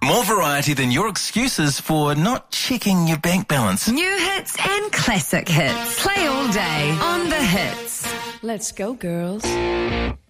More variety than your excuses for not checking your bank balance. New hits and classic hits. Play all day on The Hits. Let's go, girls.